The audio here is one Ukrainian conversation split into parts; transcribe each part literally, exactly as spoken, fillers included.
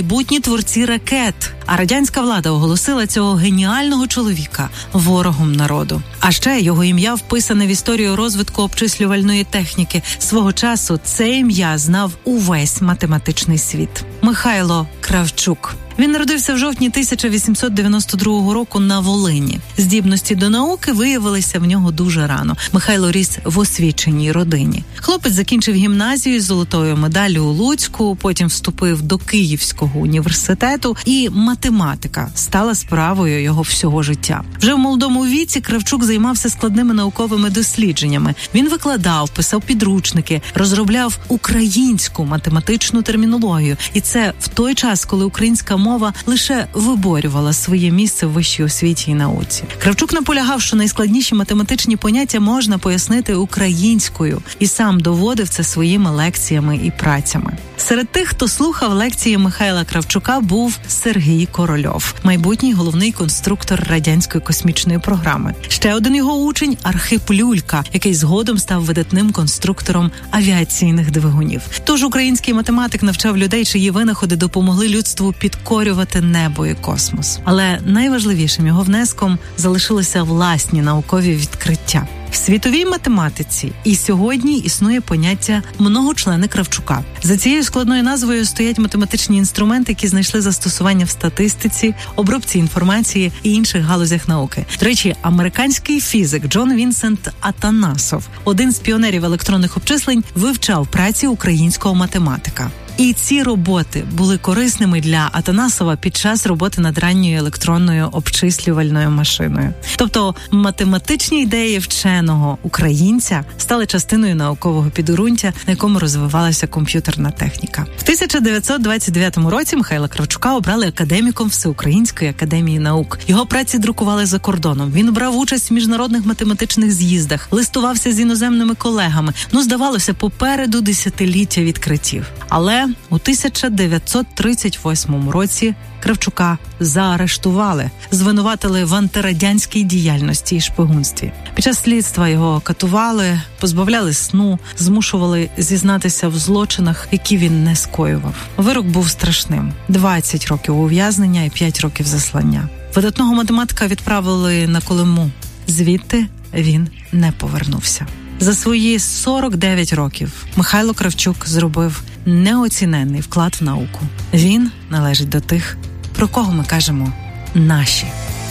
майбутні творці ракет. А радянська влада оголосила цього геніального чоловіка ворогом народу. А ще його ім'я вписане в історію розвитку обчислювальної техніки. Свого часу це ім'я знав увесь математичний світ. Михайло Кравчук. Він народився в жовтні тисяча вісімсот дев'яносто другого року на Волині. Здібності до науки виявилися в нього дуже рано. Михайло ріс в освіченій родині. Хлопець закінчив гімназію з золотою медаллю у Луцьку, потім вступив до Київського університету, і математика стала справою його всього життя. Вже в молодому віці Кравчук займався складними науковими дослідженнями. Він викладав, писав підручники, розробляв українську математичну термінологію. І це в той час, коли українська мова мова лише виборювала своє місце в вищій освіті і науці. Кравчук наполягав, що найскладніші математичні поняття можна пояснити українською, і сам доводив це своїми лекціями і працями. Серед тих, хто слухав лекції Михайла Кравчука, був Сергій Корольов, майбутній головний конструктор радянської космічної програми. Ще один його учень – Архип Люлька, який згодом став видатним конструктором авіаційних двигунів. Тож український математик навчав людей, чиї винаходи допомогли людству підкорювати небо і космос. Але найважливішим його внеском залишилися власні наукові відкриття. В світовій математиці і сьогодні існує поняття «многочлени Кравчука». За цією складною назвою стоять математичні інструменти, які знайшли застосування в статистиці, обробці інформації і інших галузях науки. До речі, американський фізик Джон Вінсент Атанасов, один з піонерів електронних обчислень, вивчав праці українського математика. І ці роботи були корисними для Атанасова під час роботи над ранньою електронною обчислювальною машиною. Тобто математичні ідеї вченого українця стали частиною наукового підґрунтя, на якому розвивалася комп'ютерна техніка. В тисяча дев'ятсот двадцять дев'ятому році Михайла Кравчука обрали академіком Всеукраїнської академії наук. Його праці друкували за кордоном. Він брав участь в міжнародних математичних з'їздах, листувався з іноземними колегами. Ну, здавалося, попереду десятиліття відкриттів. Але у тисяча дев'ятсот тридцять восьмому році Кравчука заарештували, звинуватили в антирадянській діяльності і шпигунстві. Під час слідства його катували, позбавляли сну, змушували зізнатися в злочинах, які він не скоював. Вирок був страшним – двадцять років ув'язнення і п'ять років заслання. Видатного математика відправили на Колиму. Звідти він не повернувся. За свої сорок дев'ять років Михайло Кравчук зробив неоціненний вклад в науку. Він належить до тих, про кого ми кажемо «наші».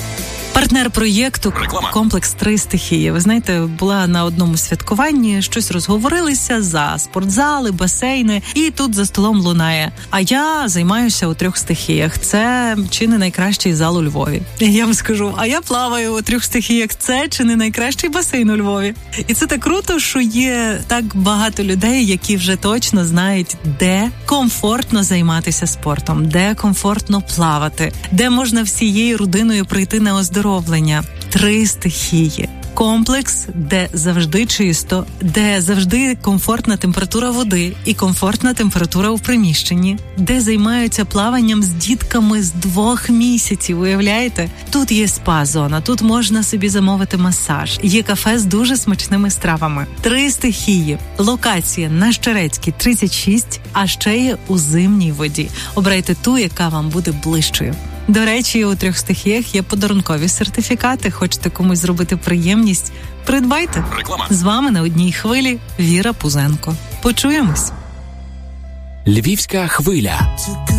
Партнер проєкту «Комплекс Три стихії». Ви знаєте, була на одному святкуванні, щось розговорилися за спортзали, басейни, і тут за столом лунає: а я займаюся у трьох стихіях. Це чи не найкращий зал у Львові. Я вам скажу, а я плаваю у трьох стихіях. Це чи не найкращий басейн у Львові. І це так круто, що є так багато людей, які вже точно знають, де комфортно займатися спортом, де комфортно плавати, де можна всією родиною прийти на оздоровлення. Три стихії. Комплекс, де завжди чисто, де завжди комфортна температура води і комфортна температура у приміщенні, де займаються плаванням з дітками з двох місяців, уявляєте? Тут є спа-зона, тут можна собі замовити масаж, є кафе з дуже смачними стравами. Три стихії. Локація на Щерецькій, тридцять шість, а ще є у Зимній воді. Обирайте ту, яка вам буде ближчою. До речі, у трьох стихіях є подарункові сертифікати. Хочете комусь зробити приємність? Придбайте. Реклама. З вами на одній хвилі Віра Пузенко. Почуємось. Львівська хвиля.